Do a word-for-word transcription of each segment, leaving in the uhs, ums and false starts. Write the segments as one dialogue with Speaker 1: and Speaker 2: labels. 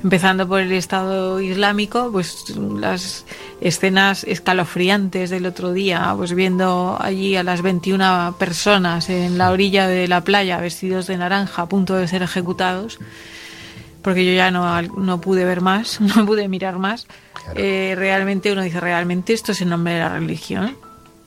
Speaker 1: empezando por el Estado Islámico, pues las escenas escalofriantes del otro día, pues viendo allí a las veintiuna personas en la orilla de la playa vestidos de naranja a punto de ser ejecutados, porque yo ya no, no pude ver más, no pude mirar más. Claro. Eh, realmente uno dice, ¿realmente esto es en nombre de la religión?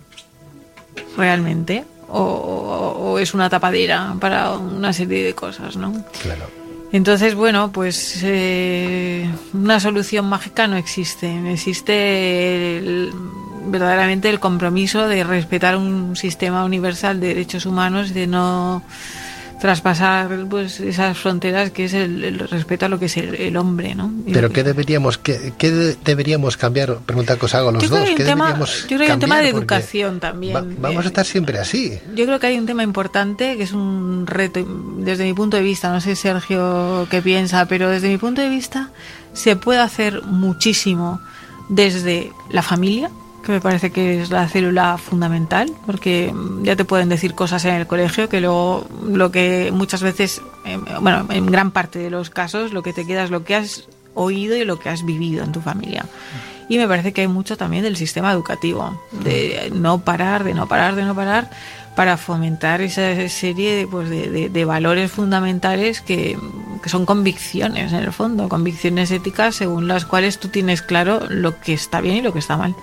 Speaker 1: ¿Realmente? O, o, o es una tapadera para una serie de cosas, ¿no?
Speaker 2: Claro.
Speaker 1: Entonces, bueno, pues eh, una solución mágica no existe. Existe el, verdaderamente el compromiso de respetar un sistema universal de derechos humanos, de no traspasar pues esas fronteras, que es el, el respeto a lo que es el, el hombre, ¿no? Y
Speaker 2: Pero
Speaker 1: que...
Speaker 2: ¿qué deberíamos qué, qué deberíamos cambiar? Pregunta que os hago a los
Speaker 1: yo
Speaker 2: dos.
Speaker 1: Creo
Speaker 2: ¿Qué
Speaker 1: tema,
Speaker 2: deberíamos
Speaker 1: yo creo que hay un tema de educación
Speaker 2: va,
Speaker 1: también.
Speaker 2: Vamos a estar siempre así.
Speaker 1: Yo creo que hay un tema importante, que es un reto, desde mi punto de vista, no sé Sergio qué piensa, pero desde mi punto de vista se puede hacer muchísimo desde la familia, que me parece que es la célula fundamental, porque ya te pueden decir cosas en el colegio que luego lo que muchas veces, eh, bueno, en gran parte de los casos, lo que te queda es lo que has oído y lo que has vivido en tu familia. Y me parece que hay mucho también del sistema educativo, de no parar, de no parar, de no parar, para fomentar esa serie de, pues de, de, de valores fundamentales que, que son convicciones, en el fondo, convicciones éticas según las cuales tú tienes claro lo que está bien y lo que está mal.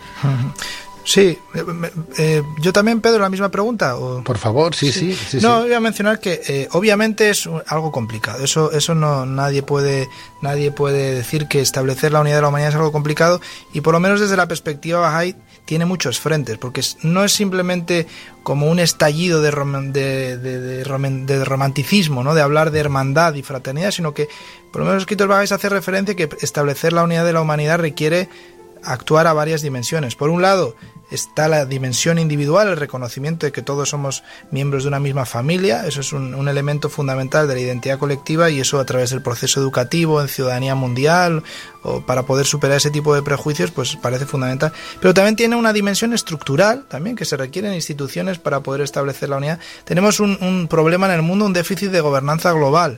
Speaker 3: Sí, eh, eh, yo también, Pedro, la misma pregunta. ¿O?
Speaker 2: Por favor, sí, sí. sí, sí
Speaker 3: no,
Speaker 2: sí.
Speaker 3: voy a mencionar que eh, obviamente es algo complicado. Eso, eso no, nadie puede, nadie puede decir que establecer la unidad de la humanidad es algo complicado, y por lo menos desde la perspectiva Bahá'í tiene muchos frentes, porque no es simplemente como un estallido de, rom- de, de, de, rom- de romanticismo, ¿no? De hablar de hermandad y fraternidad, sino que por lo menos los escritos Bahá'ís hace referencia que establecer la unidad de la humanidad requiere actuar a varias dimensiones. Por un lado está la dimensión individual, el reconocimiento de que todos somos miembros de una misma familia. Eso es un, un elemento fundamental de la identidad colectiva, y eso a través del proceso educativo en ciudadanía mundial, o para poder superar ese tipo de prejuicios, pues parece fundamental. Pero también tiene una dimensión estructural también, que se requieren instituciones para poder establecer la unidad. Tenemos un, un problema en el mundo, un déficit de gobernanza global.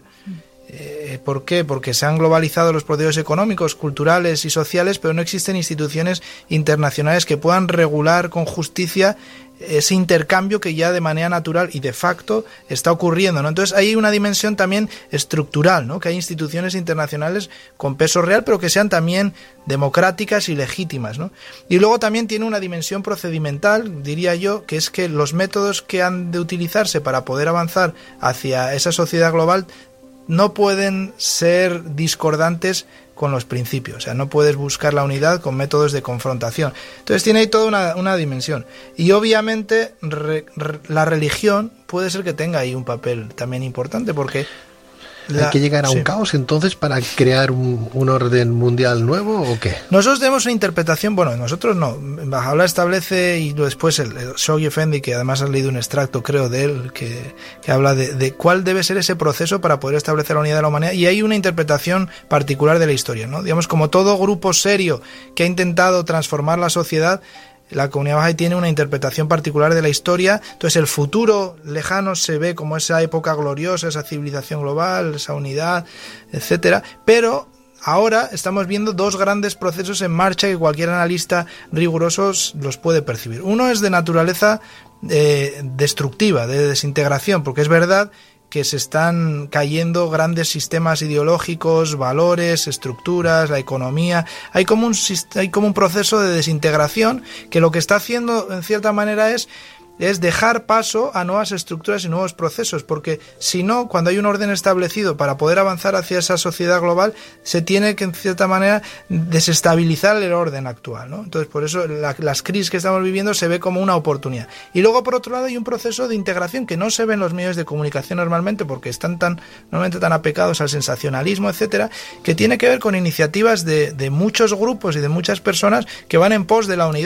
Speaker 3: Eh, ¿Por qué? Porque se han globalizado los procesos económicos, culturales y sociales, pero no existen instituciones internacionales que puedan regular con justicia ese intercambio que ya de manera natural y de facto está ocurriendo, ¿no? Entonces hay una dimensión también estructural, ¿no? Que hay instituciones internacionales con peso real, pero que sean también democráticas y legítimas, ¿no? Y luego también tiene una dimensión procedimental, diría yo, que es que los métodos que han de utilizarse para poder avanzar hacia esa sociedad global no pueden ser discordantes con los principios. O sea, no puedes buscar la unidad con métodos de confrontación. Entonces tiene ahí toda una, una dimensión. Y obviamente re, re, la religión puede ser que tenga ahí un papel también importante, porque
Speaker 2: La, ¿Hay que llegar a
Speaker 3: sí.
Speaker 2: un caos entonces para crear un, un orden mundial nuevo o qué?
Speaker 3: Nosotros tenemos una interpretación, bueno, nosotros no. Baha'u'lláh establece, y después el, el Shoghi Effendi, que además has leído un extracto, creo, de él, que, que habla de, de cuál debe ser ese proceso para poder establecer la unidad de la humanidad, y hay una interpretación particular de la historia, ¿no? Digamos, como todo grupo serio que ha intentado transformar la sociedad, la comunidad Bahá'í tiene una interpretación particular de la historia. Entonces el futuro lejano se ve como esa época gloriosa, esa civilización global, esa unidad, etcétera. Pero ahora estamos viendo dos grandes procesos en marcha que cualquier analista riguroso los puede percibir. Uno es de naturaleza eh, destructiva, de desintegración, porque es verdad que se están cayendo grandes sistemas ideológicos, valores, estructuras, la economía. Hay como un, hay como un proceso de desintegración que lo que está haciendo, en cierta manera, es es dejar paso a nuevas estructuras y nuevos procesos, porque si no, cuando hay un orden establecido para poder avanzar hacia esa sociedad global, se tiene que, en cierta manera, desestabilizar el orden actual, ¿no? Entonces, por eso la, las crisis que estamos viviendo se ve como una oportunidad. Y luego, por otro lado, hay un proceso de integración que no se ve en los medios de comunicación normalmente, porque están tan normalmente tan apegados al sensacionalismo, etcétera, que tiene que ver con iniciativas de, de muchos grupos y de muchas personas que van en pos de la unidad.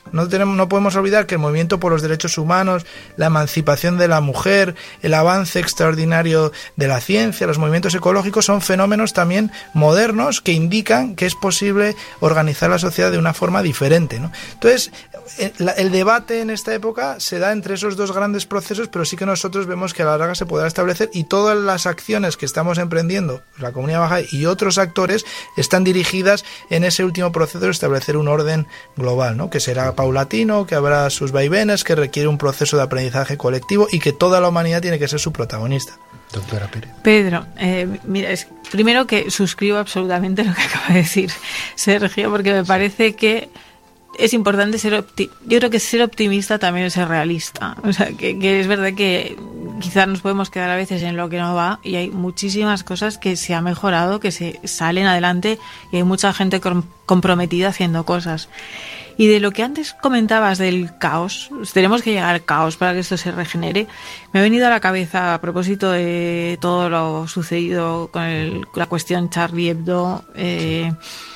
Speaker 3: No tenemos, no podemos olvidar que el movimiento por los derechos humanos, la emancipación de la mujer, el avance extraordinario de la ciencia, los movimientos ecológicos son fenómenos también modernos que indican que es posible organizar la sociedad de una forma diferente, ¿no? Entonces, el, el debate en esta época se da entre esos dos grandes procesos, pero sí que nosotros vemos que a la larga se podrá establecer, y todas las acciones que estamos emprendiendo, la comunidad Bahá'í y otros actores, están dirigidas en ese último proceso de establecer un orden global, ¿no? Que será paulatino, que habrá sus vaivenes, que requiere un proceso de aprendizaje colectivo y que toda la humanidad tiene que ser su protagonista.
Speaker 2: Doctora Pérez.
Speaker 1: Pedro, eh, mira, es, primero que suscribo absolutamente lo que acaba de decir Sergio, porque me parece que es importante ser optimista. Yo creo que ser optimista también es ser realista. O sea, que, que es verdad que quizás nos podemos quedar a veces en lo que no va, y hay muchísimas cosas que se ha mejorado, que se salen adelante, y hay mucha gente com- comprometida haciendo cosas. Y de lo que antes comentabas del caos, tenemos que llegar al caos para que esto se regenere. Me ha venido a la cabeza, a propósito de todo lo sucedido con el, la cuestión Charlie Hebdo, eh,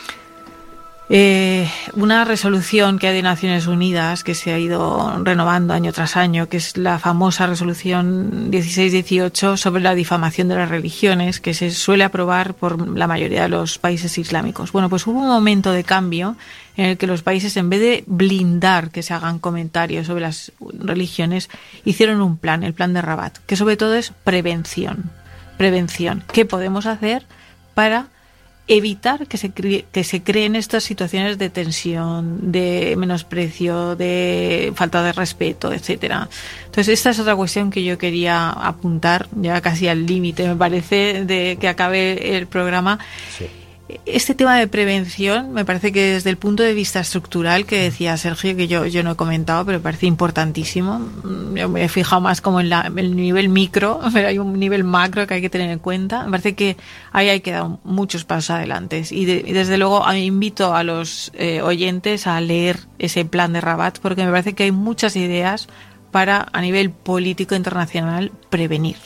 Speaker 1: Eh, una resolución que hay de Naciones Unidas que se ha ido renovando año tras año, que es la famosa resolución dieciséis dieciocho sobre la difamación de las religiones, que se suele aprobar por la mayoría de los países islámicos. Bueno, pues hubo un momento de cambio en el que los países, en vez de blindar que se hagan comentarios sobre las religiones, hicieron un plan, el plan de Rabat, que sobre todo es prevención. Prevención. ¿Qué podemos hacer para evitar que se cree, que se creen estas situaciones de tensión, de menosprecio, de falta de respeto, etcétera? Entonces, esta es otra cuestión que yo quería apuntar, ya casi al límite, me parece, de que acabe el programa. Sí. Este tema de prevención me parece que desde el punto de vista estructural, que decía Sergio, que yo, yo no he comentado, pero me parece importantísimo. Yo me he fijado más como en la, el nivel micro, pero hay un nivel macro que hay que tener en cuenta. Me parece que ahí hay que dar muchos pasos adelante. Y, de, y desde luego invito a los eh, oyentes a leer ese plan de Rabat, porque me parece que hay muchas ideas para, a nivel político internacional, prevenir.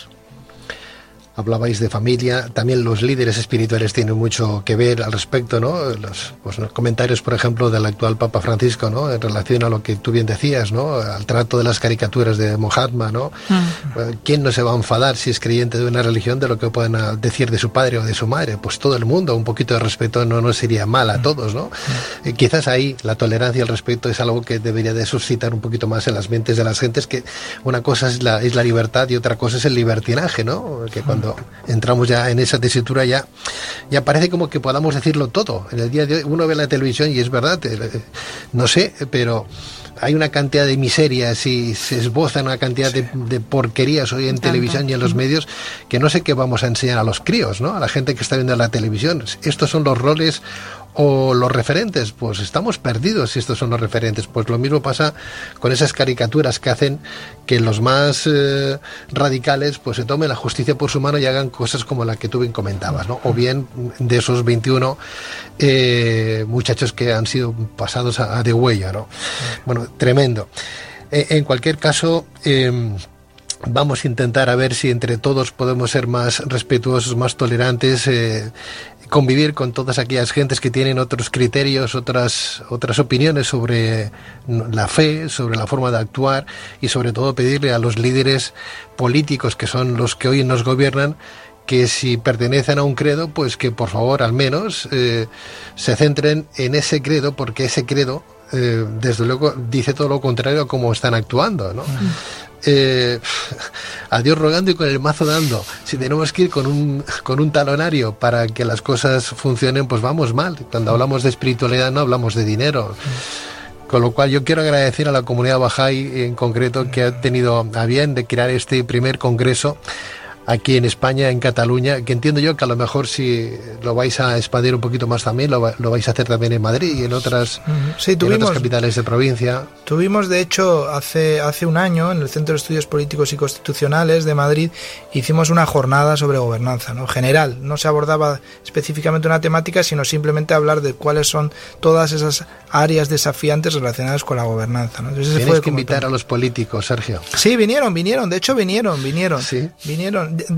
Speaker 2: Hablabais de familia, también los líderes espirituales tienen mucho que ver al respecto, ¿no? Los, pues, los comentarios, por ejemplo, del actual Papa Francisco, ¿no? En relación a lo que tú bien decías, ¿no? Al trato de las caricaturas de Mahatma, ¿no? Uh-huh. ¿Quién no se va a enfadar si es creyente de una religión de lo que puedan decir de su padre o de su madre? Pues todo el mundo, un poquito de respeto no nos sería mal a todos, ¿no? Uh-huh. Eh, quizás ahí la tolerancia y el respeto es algo que debería de suscitar un poquito más en las mentes de las gentes, que una cosa es la, es la libertad y otra cosa es el libertinaje, ¿no? Que cuando entramos ya en esa tesitura ya, ya parece como que podamos decirlo todo. En el día de hoy uno ve la televisión y es verdad, no sé, pero hay una cantidad de miserias y se esbozan una cantidad de, de porquerías hoy en televisión y en los medios, que no sé qué vamos a enseñar a los críos, ¿no? A la gente que está viendo la televisión. Estos son los roles o los referentes, pues estamos perdidos si estos son los referentes. Pues lo mismo pasa con esas caricaturas que hacen que los más eh, radicales pues se tomen la justicia por su mano y hagan cosas como la que tú bien comentabas, ¿no? O bien de esos veintiuno eh, muchachos que han sido pasados a, a de huella, ¿no? Bueno, tremendo. Eh, en cualquier caso, eh, vamos a intentar a ver si entre todos podemos ser más respetuosos, más tolerantes, eh, convivir con todas aquellas gentes que tienen otros criterios, otras otras opiniones sobre la fe, sobre la forma de actuar, y sobre todo pedirle a los líderes políticos, que son los que hoy nos gobiernan, que si pertenecen a un credo, pues que por favor al menos eh, se centren en ese credo, porque ese credo eh, desde luego dice todo lo contrario a cómo están actuando, ¿no? Uh-huh. Eh, a Dios rogando y con el mazo dando. Si tenemos que ir con un, con un talonario para que las cosas funcionen, pues vamos mal. Cuando hablamos de espiritualidad no hablamos de dinero. Con lo cual yo quiero agradecer a la comunidad Bahá'í en concreto, que ha tenido a bien de crear este primer congreso aquí en España, en Cataluña, que entiendo yo que a lo mejor si lo vais a expandir un poquito más también, lo, lo vais a hacer también en Madrid y en otras,
Speaker 3: sí, tuvimos,
Speaker 2: en otras capitales de provincia.
Speaker 3: Tuvimos, de hecho, hace, hace un año, en el Centro de Estudios Políticos y Constitucionales de Madrid, hicimos una jornada sobre gobernanza, ¿no? General. No se abordaba específicamente una temática, sino simplemente hablar de cuáles son todas esas áreas desafiantes relacionadas con la gobernanza, ¿no? Entonces,
Speaker 2: Tienes fue que invitar a los políticos, Sergio.
Speaker 3: Sí, vinieron, vinieron, de hecho vinieron, vinieron, ¿sí? vinieron. De,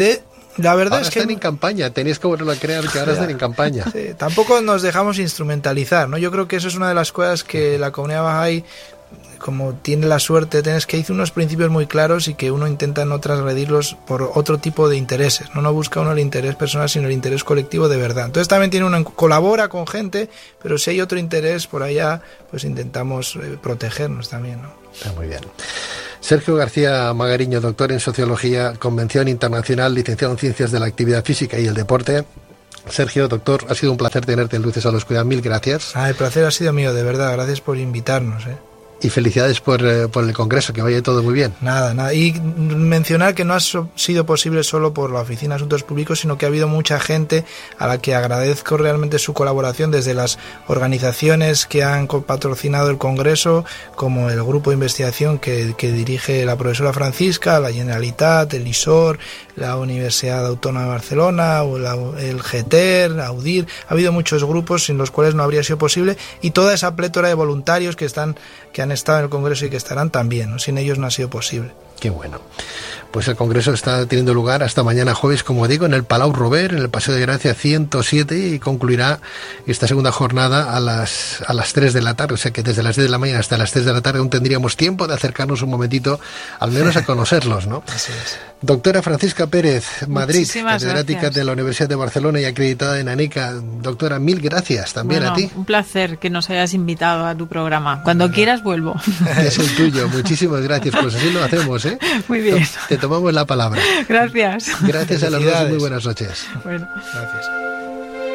Speaker 3: La verdad
Speaker 2: ahora
Speaker 3: es que
Speaker 2: están en campaña, tenéis que volverlo a crear, que ahora están en campaña.
Speaker 3: Sí, tampoco nos dejamos instrumentalizar, ¿no? Yo creo que eso es una de las cosas que la comunidad Bahá'í, como tiene la suerte, tienes que hizo unos principios muy claros y que uno intenta no transgredirlos por otro tipo de intereses. No, no busca uno el interés personal, sino el interés colectivo de verdad. Entonces también tiene una colabora con gente, pero si hay otro interés por allá, pues intentamos eh, protegernos también, ¿no?
Speaker 2: Está muy bien. Sergio García Magariño, doctor en Sociología, Convención Internacional, licenciado en Ciencias de la Actividad Física y el Deporte. Sergio, doctor, ha sido un placer tenerte en Luces a la Oscuridad. Mil gracias.
Speaker 3: Ah, el placer ha sido mío, de verdad. Gracias por invitarnos, ¿eh?
Speaker 2: Y felicidades por, eh, por el Congreso, que vaya todo muy bien.
Speaker 3: Nada, nada. Y mencionar que no ha so- sido posible solo por la Oficina de Asuntos Públicos, sino que ha habido mucha gente a la que agradezco realmente su colaboración, desde las organizaciones que han patrocinado el Congreso, como el grupo de investigación que, que dirige la profesora Francisca, la Generalitat, el I S O R, la Universidad Autónoma de Barcelona, o la, el G T E R, AUDIR. Ha habido muchos grupos sin los cuales no habría sido posible, y toda esa plétora de voluntarios que están que han estado en el Congreso y que estarán también, ¿no? Sin ellos no ha sido posible.
Speaker 2: Qué bueno. Pues el Congreso está teniendo lugar hasta mañana jueves, como digo, en el Palau Robert, en el Paseo de Gracia ciento siete, y concluirá esta segunda jornada a las a las tres de la tarde, o sea que desde las diez de la mañana hasta las tres de la tarde aún tendríamos tiempo de acercarnos un momentito, al menos a conocerlos, ¿no?
Speaker 3: Así es.
Speaker 2: Doctora Francisca Pérez, Madrid,
Speaker 1: Muchísimas
Speaker 2: catedrática
Speaker 1: gracias.
Speaker 2: de la Universidad de Barcelona y acreditada en ANICA. Doctora, mil gracias también
Speaker 1: Bueno,
Speaker 2: a ti.
Speaker 1: un placer que nos hayas invitado a tu programa. Cuando quieras vuelvo.
Speaker 2: Es el tuyo, muchísimas gracias. Pues así lo hacemos, ¿eh?
Speaker 1: Muy bien.
Speaker 2: Te tomamos la palabra.
Speaker 1: Gracias.
Speaker 2: Gracias a los dos y muy
Speaker 3: Felicidades.
Speaker 2: buenas noches.
Speaker 1: Bueno.
Speaker 3: Gracias.